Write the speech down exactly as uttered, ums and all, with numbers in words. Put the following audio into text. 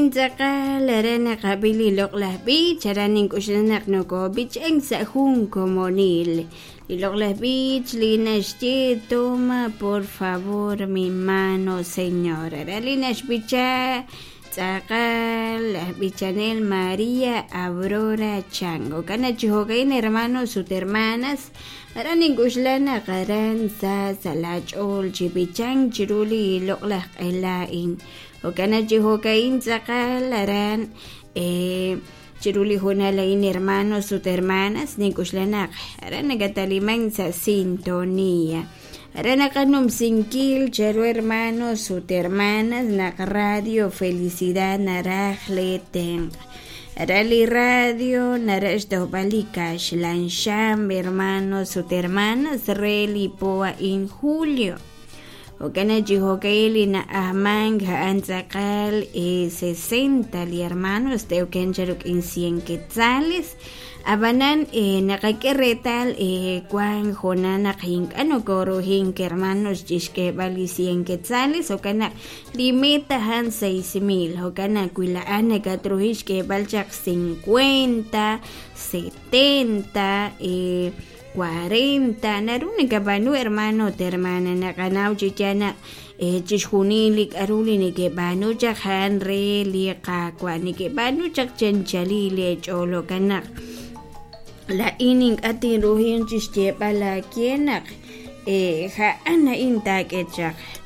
Intzaqal arana qabili loqlas bich aranin kushanak no ko bich en sa jun comonil. Y loqlas bich linash toma por favor mi mano señora. Linash bicha Tzaqal bichanel María Aurora Chango. Kana chihogain hermanos sus hermanas. Aranin kushlana qaran sa salach ol chibichan chiruli loqlas elain. O kana chihogain tzaqal aran eh chiruli hunalain hermanos sus hermanas ni kushlanak. Aran nagataliman sa sintonía. Aran akanum sinkil chero hermanos sus hermanas na radio felicidad narajleten. Arali radio narashto balikash lansham hermanos sus hermanas reli poa in julio. O kana jihokaili na ahman antzaqal e sesenta li hermanos teo kencharuk in cien quetzales. Abanan eh, nakakeretal eh, kwan jonana king ano koro hink hermanos jishke bali cien quetzales o kana limita han seis mil o kana kuilaan nakatrohish que balchak cincuenta, setenta, eh, cuarenta naruni kabanu hermano termana nakanau chichana eh, chishunilik aruli ni que banu chakhan re li kakwa ni que banu chak chanchalile cholo kanak la ining atin ruhin chishche pala kienak eh ha ana intak echak